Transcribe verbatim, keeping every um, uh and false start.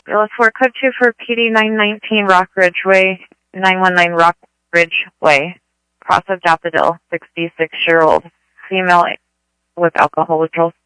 Let's work code two for P D nine nineteen Rock Ridge Way, nine one nine Rock Ridge Way. Cross of Daffodil, sixty-six-year-old female with alcohol withdrawal.